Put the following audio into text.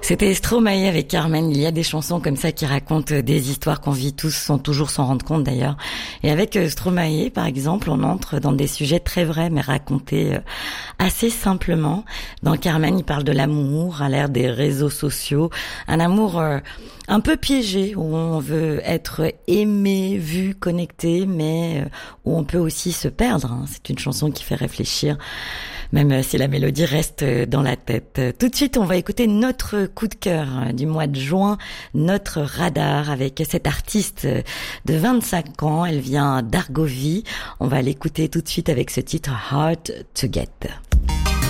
C'était Stromae avec Carmen. Il y a des chansons comme ça qui racontent des histoires qu'on vit tous sans toujours s'en rendre compte d'ailleurs. Et avec Stromae, par exemple, on entre dans des sujets très vrais mais racontés assez simplement. Dans Carmen, il parle de l'amour à l'ère des réseaux sociaux. Un amour un peu piégé où on veut être aimé, vu, connecté, mais où on peut aussi se perdre. C'est une chanson qui fait réfléchir, même si la mélodie reste dans la tête. Tout de suite, on va écouter notre coup de cœur du mois de juin, notre radar avec cette artiste de 25 ans. Elle vient d'Argovie. On va l'écouter tout de suite avec ce titre Hard to Get.